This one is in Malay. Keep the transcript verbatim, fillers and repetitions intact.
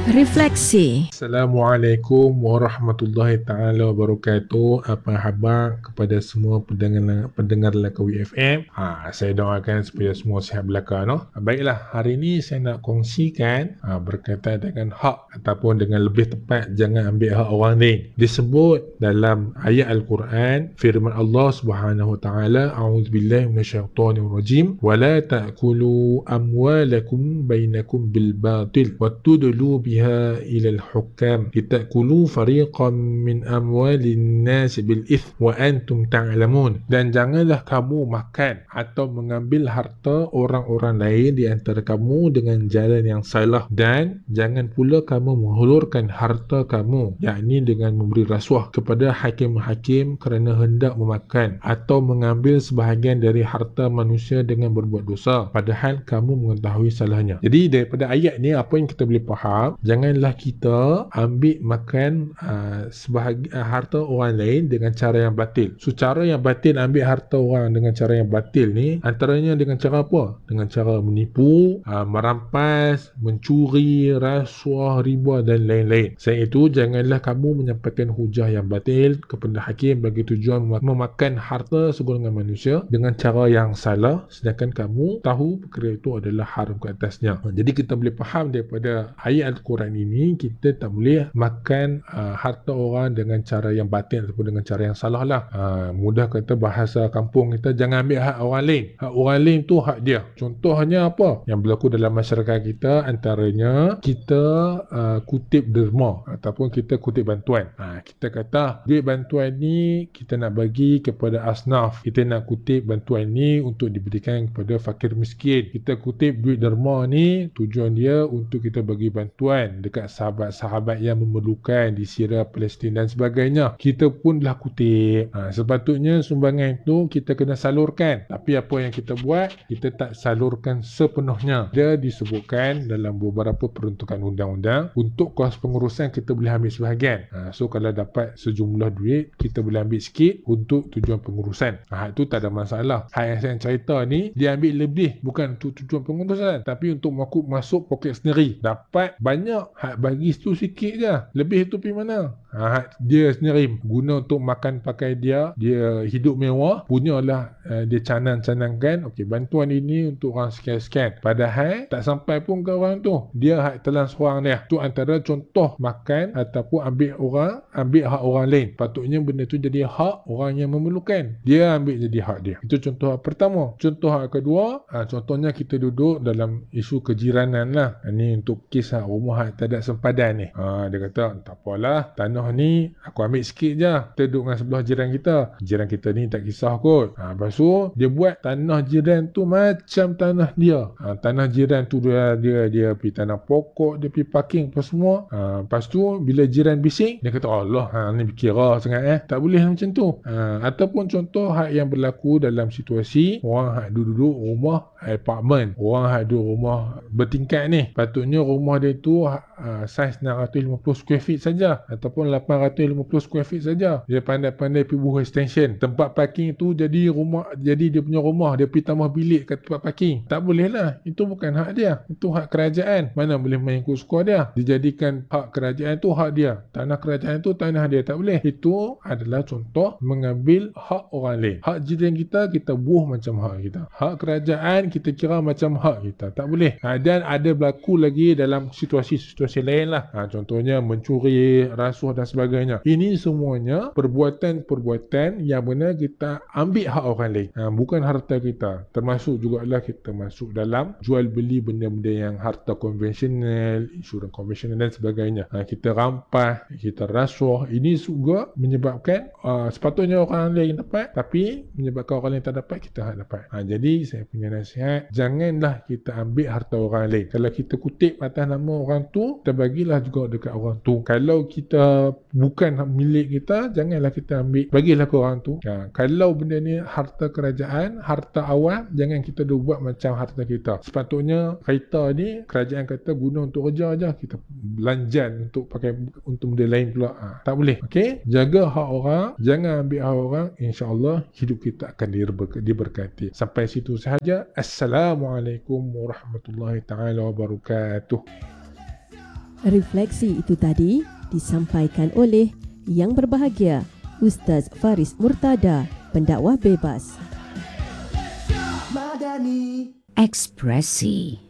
Refleksi. Assalamualaikum warahmatullahi taala wabarakatuh. Apa khabar kepada semua pendengar pendengar Langkawi F M? Ha, saya doakan supaya semua sihat belaka, no. Baiklah, hari ini saya nak kongsikan ha, berkaitan dengan hak ataupun dengan lebih tepat jangan ambil hak orang lain. Disebut dalam ayat Al-Quran firman Allah Subhanahu wa taala, a'udzubillahi minasyaitonir rajim, wa la ta'kulu amwalakum bainakum bil batil wa tudlu biha ila al-hukam litakulu fariqan min amwalin nas bil ith wa antum ta'lamun. Dan janganlah kamu makan atau mengambil harta orang-orang lain di antara kamu dengan jalan yang salah, dan jangan pula kamu menghulurkan harta kamu, yakni dengan memberi rasuah kepada hakim-hakim kerana hendak memakan atau mengambil sebahagian dari harta manusia dengan berbuat dosa padahal kamu mengetahui salahnya. Jadi daripada ayat ni apa yang kita boleh faham, janganlah kita ambil makan uh, sebahagian uh, harta orang lain dengan cara yang batil. So cara yang batil ambil harta orang dengan cara yang batil ni antaranya dengan cara apa? Dengan cara menipu, uh, merampas, mencuri, rasuah, riba dan lain-lain. Selain itu, janganlah kamu menyampaikan hujah yang batil kepada hakim bagi tujuan memakan harta segolongan manusia dengan cara yang salah sedangkan kamu tahu perkara itu adalah haram ke atasnya. Jadi kita boleh faham daripada ayat Al-Quran ini, kita tak boleh makan uh, harta orang dengan cara yang batil ataupun dengan cara yang salah lah. Uh, mudah kata bahasa kampung kita, jangan ambil hak orang lain. Hak orang lain tu hak dia. Contohnya apa yang berlaku dalam masyarakat kita, antaranya kita uh, kutip derma ataupun kita kutip bantuan. Uh, kita kata duit bantuan ni kita nak bagi kepada asnaf, kita nak kutip bantuan ni untuk diberikan kepada fakir miskin, kita kutip duit derma ni tujuan dia untuk kita bagi bantuan dekat sahabat-sahabat yang memerlukan di Syria, Palestin dan sebagainya. Kita pun dah kutip. Ha, sepatutnya sumbangan itu kita kena salurkan. Tapi apa yang kita buat, kita tak salurkan sepenuhnya. Dia disebutkan dalam beberapa peruntukan undang-undang untuk kos pengurusan kita boleh ambil sebahagian. Ha, so kalau dapat sejumlah duit, kita boleh ambil sikit untuk tujuan pengurusan. Ha, itu tak ada masalah. Hak yang saya cerita ni, dia ambil lebih bukan untuk tujuan pengurusan tapi untuk masuk, masuk poket sendiri. Dapat banyak, hak bagi tu sikit je. Lebih tu pergi mana? Ha, dia sendiri guna untuk makan pakai dia, dia hidup mewah, punyalah uh, dia canang-canangkan, okey bantuan ini untuk orang sekian-sekian. Padahal tak sampai pun ke orang tu. Dia hak telan seorang dia. Tu antara contoh makan ataupun ambil orang, ambil hak orang lain. Patutnya benda tu jadi hak orang yang memerlukan. Dia ambil jadi hak dia. Itu contoh hak pertama. Contoh hak kedua, ha, contohnya kita duduk dalam isu kejiranan lah. Ini untuk kes hak rumah hak tak ada sempadan ni. Ha, dia kata tak apalah, tanah ni aku ambil sikit je. Kita duduk dengan sebelah jiran kita. Jiran kita ni tak kisah kot. Ha, lepas tu dia buat tanah jiran tu macam tanah dia. Ha, tanah jiran tu dia dia dia pergi tanam pokok, dia pergi parking apa semua. Ha, lepas tu bila jiran bising, dia kata Allah, ha, ni berkira sangat eh. Tak boleh macam tu. Ha, ataupun contoh hak yang berlaku dalam situasi orang hak duduk rumah apartment, orang hak duduk rumah bertingkat ni. Patutnya rumah dia tu uh, saiz enam ratus lima puluh square feet saja ataupun lapan ratus lima puluh square feet saja. Dia pandai-pandai pergi buat extension. Tempat parking tu jadi rumah, jadi dia punya rumah, dia pergi tambah bilik kat tempat parking. Tak boleh lah. Itu bukan hak dia. Itu hak kerajaan. Mana boleh main ikut suka dia. Dijadikan hak kerajaan tu hak dia. Tanah kerajaan tu tanah dia. Tak boleh. Itu adalah contoh mengambil hak orang lain. Hak jiran kita, kita buah macam hak kita. Hak kerajaan kita kira macam hak kita. Tak boleh. Ha, dan ada berlaku lagi dalam situasi-situasi lain lah. Ha, contohnya mencuri, rasuah dan sebagainya. Ini semuanya perbuatan-perbuatan yang benar kita ambil hak orang lain. Ha, bukan harta kita. Termasuk jugalah kita masuk dalam jual beli benda-benda yang harta konvensional, insurans konvensional dan sebagainya. Ha, kita rampas, kita rasuah. Ini juga menyebabkan uh, sepatutnya orang lain dapat, tapi menyebabkan orang lain tak dapat, kita hak dapat. Ha, jadi saya punya nasihat, janganlah kita ambil harta orang lain. Kalau kita kutip atas nama orang tu, kita bagilah juga dekat orang tu. Kalau kita bukan milik kita, janganlah kita ambil, bagilah ke orang tu. Ha, kalau benda ni harta kerajaan, harta awam, jangan kita dah buat macam harta kita. Sepatutnya kereta ni kerajaan kata guna untuk kerja aja, kita belanjan untuk pakai untuk benda lain pula. Ha, tak boleh. Okey, jaga hak orang, jangan ambil hak orang, insya-Allah hidup kita akan diberkati. Sampai situ sahaja. Assalamualaikum warahmatullahi taala wabarakatuh. Refleksi itu tadi disampaikan oleh Yang Berbahagia Ustaz Faris Murtada, pendakwah bebas. Ekspresi.